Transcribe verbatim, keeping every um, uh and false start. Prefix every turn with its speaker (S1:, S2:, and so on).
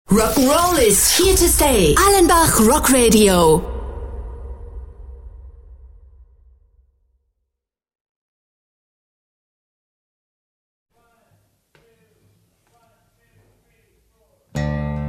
S1: Rock'n'Roll is here to stay. Allenbach Rock Radio.